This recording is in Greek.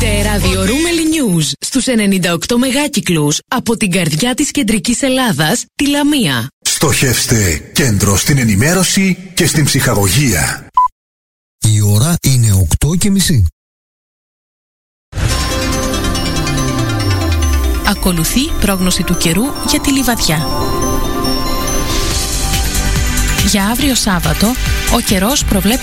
Ακούτε ραδιορούμελη News στους 98 μεγάκυκλους από την καρδιά της κεντρικής Ελλάδας, τη Λαμία. Στοχεύστε κέντρο στην ενημέρωση και στην ψυχαγωγία. Η ώρα είναι 8:30. Ακολουθεί πρόγνωση του καιρού για τη Λιβαδιά. Για αύριο Σάββατο, ο καιρός προβλέπεται